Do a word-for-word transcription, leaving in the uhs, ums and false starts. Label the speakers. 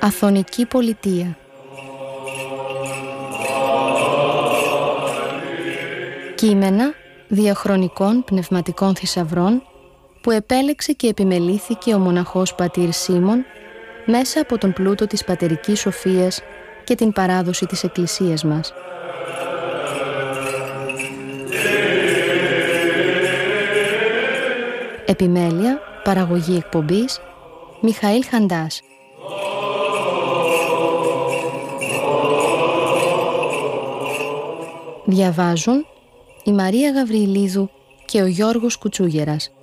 Speaker 1: Αθωνική πολιτεία. Κείμενα διαχρονικών πνευματικών θησαυρών που επέλεξε και επιμελήθηκε ο μοναχός πατήρ Σίμων μέσα από τον πλούτο της πατερικής σοφίας και την παράδοση της Εκκλησίας μας. Επιμέλεια, παραγωγή εκπομπής, Μιχαήλ Χαντάς. Διαβάζουν η Μαρία Γαβριηλίδου και ο Γιώργος Κουτσούγερας.